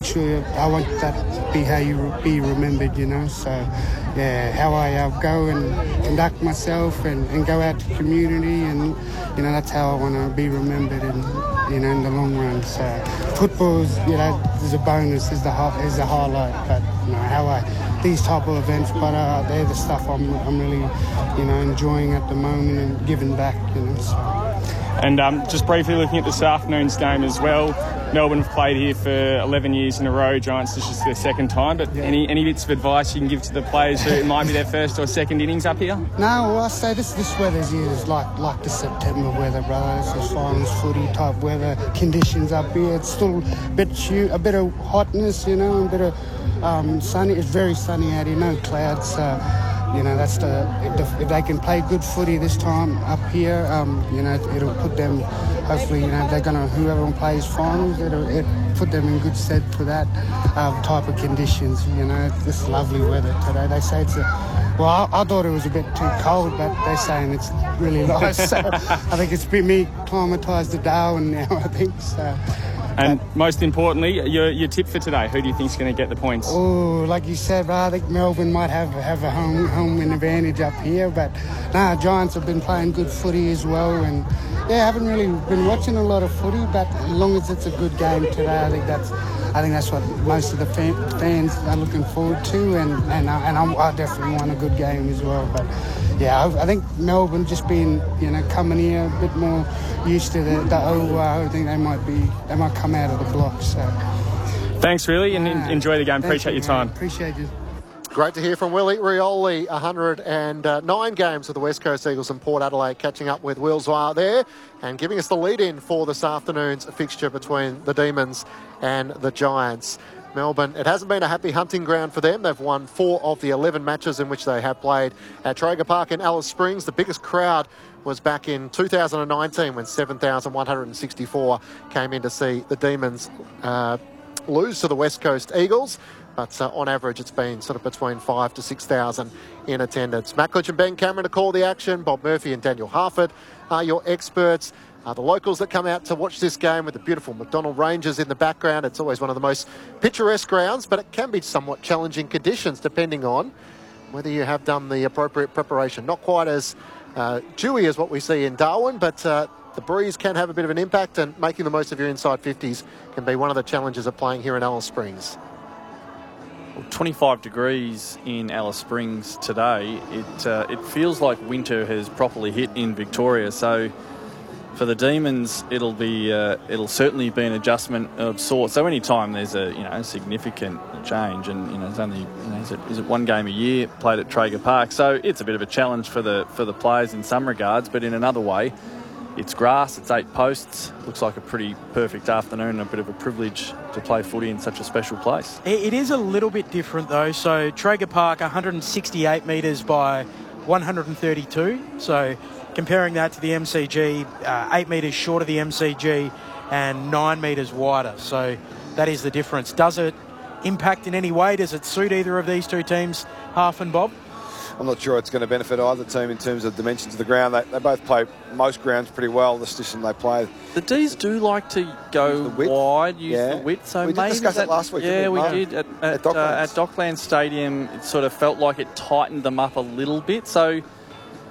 sure I want that be how you be remembered, you know. So, yeah, how I go and conduct myself and go out to community, and you know that's how I want to be remembered, in the long run. So, football is, is a bonus, is the highlight, but these type of events, but they're the stuff I'm really, enjoying at the moment and giving back, So. And just briefly looking at this afternoon's game as well, Melbourne have played here for 11 years in a row. Giants, this is their second time, but any bits of advice you can give to the players who it might be their first or second innings up here? No, well, I say this weather's here is like the September weather, brother. This is finals footy type weather conditions up here. It's still a bit of hotness, a bit of sunny. It's very sunny out here, no clouds. That's if they can play good footy this time up here, it'll put them, hopefully, they're going to, whoever plays finals, it'll put them in good stead for that type of conditions, This lovely weather today. They say I thought it was a bit too cold, but they're saying it's really nice. So I think it's been me acclimatised to Darwin now, I think, so. And most importantly, your tip for today, who do you think is going to get the points? Oh, like you said, I think Melbourne might have a home advantage up here, but Giants have been playing good footy as well, and I haven't really been watching a lot of footy, but as long as it's a good game today, I think that's what most of the fans are looking forward to, and I definitely want a good game as well. But I think Melbourne just being coming here a bit more used to the I think they might come out of the blocks. So. Thanks, really, and enjoy the game. Appreciate your time. Appreciate you. Great to hear from Willie Rioli. 109 games with the West Coast Eagles and Port Adelaide, catching up with Will Zwar there and giving us the lead-in for this afternoon's fixture between the Demons and the Giants. Melbourne, it hasn't been a happy hunting ground for them. They've won 4 of the 11 matches in which they have played at Traeger Park in Alice Springs. The biggest crowd was back in 2019 when 7,164 came in to see the Demons lose to the West Coast Eagles. But on average, it's been sort of between 5,000 to 6,000 in attendance. Matt Clinch and Ben Cameron to call the action. Bob Murphy and Daniel Harford are your experts. The locals that come out to watch this game with the beautiful McDonald Ranges in the background. It's always one of the most picturesque grounds, but it can be somewhat challenging conditions depending on whether you have done the appropriate preparation. Not quite as dewy as what we see in Darwin, but the breeze can have a bit of an impact, and making the most of your inside 50s can be one of the challenges of playing here in Alice Springs. 25 degrees in Alice Springs today. It feels like winter has properly hit in Victoria. So for the Demons, it'll certainly be an adjustment of sorts. So any time there's a significant change, and it's only is it one game a year played at Traeger Park. So it's a bit of a challenge for the players in some regards, but in another way, it's grass, it's 8 posts. Looks like a pretty perfect afternoon and a bit of a privilege to play footy in such a special place. It is a little bit different though. So Traeger Park, 168 metres by 132. So comparing that to the MCG, 8 metres short of the MCG and 9 metres wider. So that is the difference. Does it impact in any way? Does it suit either of these two teams, Half and Bob? I'm not sure it's going to benefit either team in terms of dimensions of the ground. They both play most grounds pretty well, the system they play. The D's do like to go wide, use the width. So we did discuss it last week. Yeah, we did. At Docklands Stadium, it sort of felt like it tightened them up a little bit. So